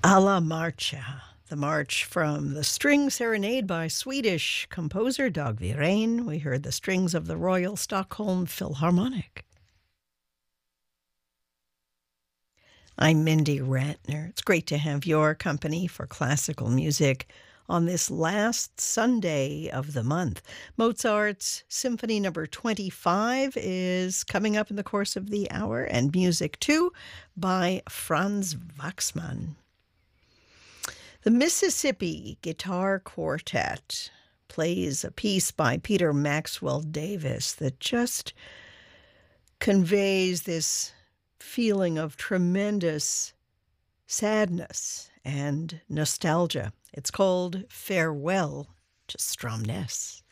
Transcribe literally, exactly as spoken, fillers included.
Alla Marcha, the march from the String Serenade by Swedish composer Dag Viren. We heard the strings of the Royal Stockholm Philharmonic. I'm Mindy Ratner. It's great to have your company for classical music on this last Sunday of the month. Mozart's Symphony Number twenty-five is coming up in the course of the hour, and Music two by Franz Waxman. The Mississippi Guitar Quartet plays a piece by Peter Maxwell Davis that just conveys this feeling of tremendous sadness and nostalgia. It's called Farewell to Stromness.